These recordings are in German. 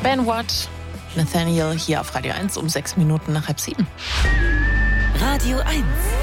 Ben Watt, Nathaniel hier auf Radio 1 um 6 Minuten nach 6:30. Radio 1.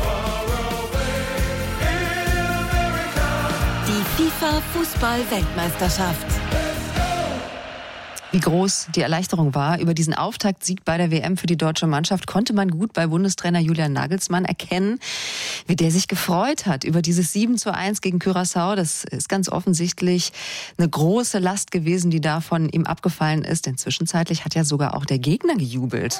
Die FIFA-Fußball-Weltmeisterschaft. Wie groß die Erleichterung war über diesen Auftaktsieg bei der WM für die deutsche Mannschaft, konnte man gut bei Bundestrainer Julian Nagelsmann erkennen, wie der sich gefreut hat über dieses 7:1 gegen Curaçao. Das ist ganz offensichtlich eine große Last gewesen, die da von ihm abgefallen ist. Denn zwischenzeitlich hat ja sogar auch der Gegner gejubelt.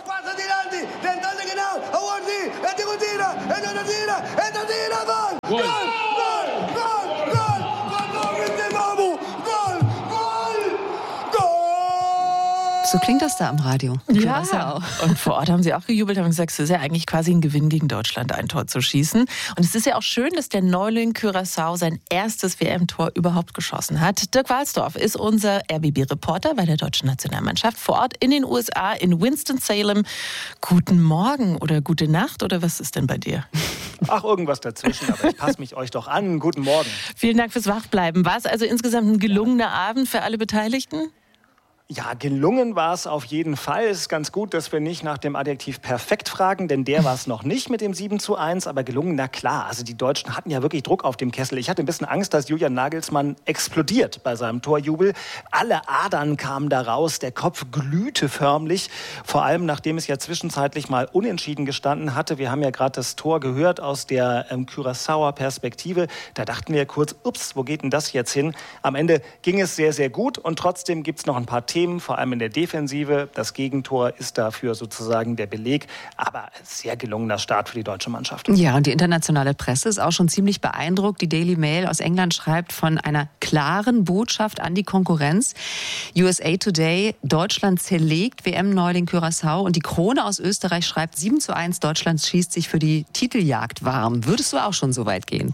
So klingt das da am Radio. Ja, und vor Ort haben sie auch gejubelt, haben gesagt, es ist ja eigentlich quasi ein Gewinn gegen Deutschland, ein Tor zu schießen. Und es ist ja auch schön, dass der Neuling Curaçao sein erstes WM-Tor überhaupt geschossen hat. Dirk Walsdorf ist unser RBB-Reporter bei der deutschen Nationalmannschaft vor Ort in den USA, in Winston-Salem. Guten Morgen oder gute Nacht oder was ist denn bei dir? Ach, irgendwas dazwischen, aber ich passe mich euch doch an. Guten Morgen. Vielen Dank fürs Wachbleiben. War es also insgesamt ein gelungener Abend für alle Beteiligten? Ja, gelungen war es auf jeden Fall. Es ist ganz gut, dass wir nicht nach dem Adjektiv perfekt fragen, denn der war es noch nicht mit dem 7:1, aber gelungen, na klar. Also die Deutschen hatten ja wirklich Druck auf dem Kessel. Ich hatte ein bisschen Angst, dass Julian Nagelsmann explodiert bei seinem Torjubel. Alle Adern kamen da raus, der Kopf glühte förmlich. Vor allem, nachdem es ja zwischenzeitlich mal unentschieden gestanden hatte. Wir haben ja gerade das Tor gehört aus der Curaçaoer Perspektive. Da dachten wir kurz, ups, wo geht denn das jetzt hin? Am Ende ging es sehr, sehr gut und trotzdem gibt es noch ein paar Themen, vor allem in der Defensive. Das Gegentor ist dafür sozusagen der Beleg. Aber sehr gelungener Start für die deutsche Mannschaft. Ja, und die internationale Presse ist auch schon ziemlich beeindruckt. Die Daily Mail aus England schreibt von einer klaren Botschaft an die Konkurrenz. USA Today, Deutschland zerlegt WM-Neuling Curaçao. Und die Krone aus Österreich schreibt 7:1, Deutschland schießt sich für die Titeljagd warm. Würdest du auch schon so weit gehen?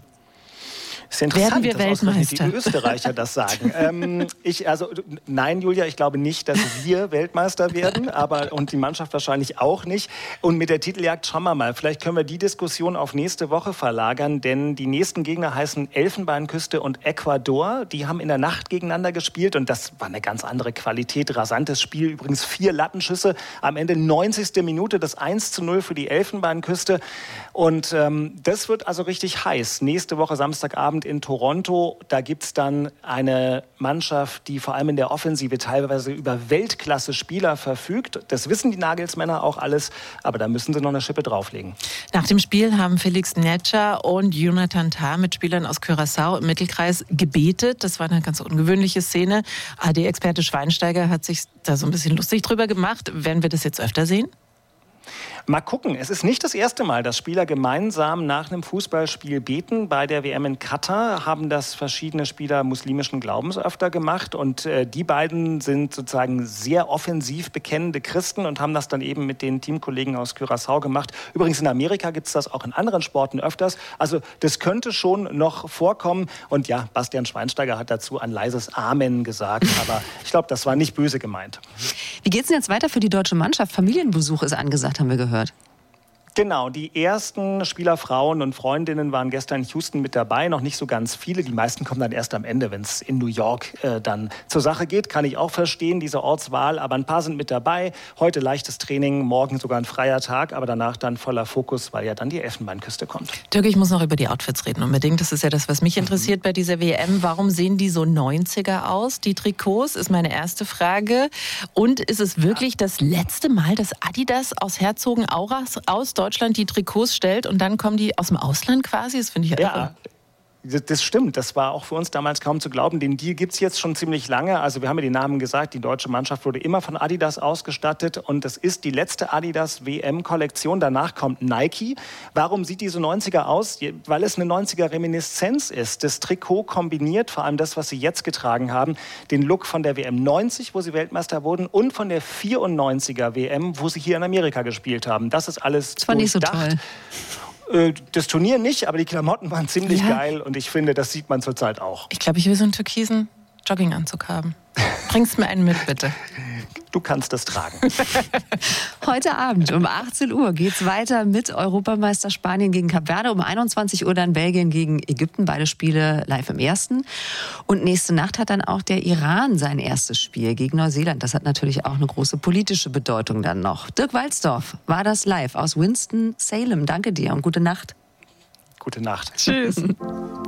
Es ist interessant, Werden wir Weltmeister? Die Österreicher das sagen. Nein, Julia, ich glaube nicht, dass wir Weltmeister werden, und die Mannschaft wahrscheinlich auch nicht. Und mit der Titeljagd schauen wir mal. Vielleicht können wir die Diskussion auf nächste Woche verlagern, denn die nächsten Gegner heißen Elfenbeinküste und Ecuador. Die haben in der Nacht gegeneinander gespielt und das war eine ganz andere Qualität. Rasantes Spiel, übrigens 4 Lattenschüsse. Am Ende 90. Minute das 1:0 für die Elfenbeinküste. Und das wird also richtig heiß. Nächste Woche Samstagabend in Toronto. Da gibt es dann eine Mannschaft, die vor allem in der Offensive teilweise über Weltklasse-Spieler verfügt. Das wissen die Nagelsmänner auch alles, aber da müssen sie noch eine Schippe drauflegen. Nach dem Spiel haben Felix Netscher und Jonathan Tah mit Spielern aus Curaçao im Mittelkreis gebetet. Das war eine ganz ungewöhnliche Szene. AD-Experte Schweinsteiger hat sich da so ein bisschen lustig drüber gemacht. Werden wir das jetzt öfter sehen? Mal gucken. Es ist nicht das erste Mal, dass Spieler gemeinsam nach einem Fußballspiel beten. Bei der WM in Katar haben das verschiedene Spieler muslimischen Glaubens öfter gemacht. Und die beiden sind sozusagen sehr offensiv bekennende Christen und haben das dann eben mit den Teamkollegen aus Curaçao gemacht. Übrigens in Amerika gibt es das auch in anderen Sporten öfters. Also das könnte schon noch vorkommen. Und ja, Bastian Schweinsteiger hat dazu ein leises Amen gesagt. Aber ich glaube, das war nicht böse gemeint. Wie geht's denn jetzt weiter für die deutsche Mannschaft? Familienbesuch ist angesagt, haben wir gehört. Genau, die ersten Spielerfrauen und Freundinnen waren gestern in Houston mit dabei, noch nicht so ganz viele. Die meisten kommen dann erst am Ende, wenn es in New York dann zur Sache geht. Kann ich auch verstehen, diese Ortswahl, aber ein paar sind mit dabei. Heute leichtes Training, morgen sogar ein freier Tag, aber danach dann voller Fokus, weil ja dann die Elfenbeinküste kommt. Dirk, ich muss noch über die Outfits reden unbedingt. Das ist ja das, was mich interessiert bei dieser WM. Warum sehen die so 90er aus, die Trikots, ist meine erste Frage. Und ist es wirklich das letzte Mal, dass Adidas aus Herzogenaurach aus Deutschland die Trikots stellt und dann kommen die aus dem Ausland quasi? Das finde ich irre. Das stimmt, das war auch für uns damals kaum zu glauben. Den Deal gibt es jetzt schon ziemlich lange. Also wir haben ja die Namen gesagt, die deutsche Mannschaft wurde immer von Adidas ausgestattet und das ist die letzte Adidas-WM-Kollektion. Danach kommt Nike. Warum sieht diese 90er aus? Weil es eine 90er-Reminiszenz ist. Das Trikot kombiniert, vor allem das, was sie jetzt getragen haben, den Look von der WM 90, wo sie Weltmeister wurden, und von der 94er WM, wo sie hier in Amerika gespielt haben. Das ist alles das war nicht so toll. Das Turnier nicht, aber die Klamotten waren ziemlich geil und ich finde, das sieht man zurzeit auch. Ich glaube, ich will so einen türkisen Jogginganzug haben. Bringst mir einen mit, bitte. Du kannst es tragen. Heute Abend um 18 Uhr geht's weiter mit Europameister Spanien gegen Kap Verde. Um 21 Uhr dann Belgien gegen Ägypten. Beide Spiele live im ersten. Und nächste Nacht hat dann auch der Iran sein erstes Spiel gegen Neuseeland. Das hat natürlich auch eine große politische Bedeutung dann noch. Dirk Walzdorf war das live aus Winston-Salem. Danke dir und gute Nacht. Gute Nacht. Tschüss.